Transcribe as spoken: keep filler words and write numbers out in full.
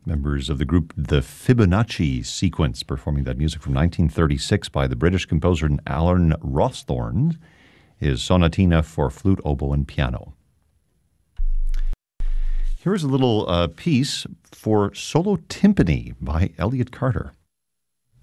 Members of the group The Fibonacci Sequence performing that music from nineteen thirty-six by the British composer Alan Rawsthorne, his Sonatina for Flute, Oboe, and Piano. Here is a little uh, piece for solo timpani by Elliott Carter.